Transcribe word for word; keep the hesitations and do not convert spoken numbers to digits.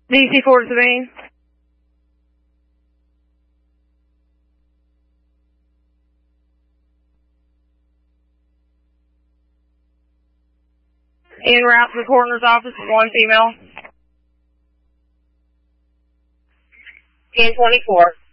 D C four to Sabine. En route to the coroner's office with one female. ten twenty-four.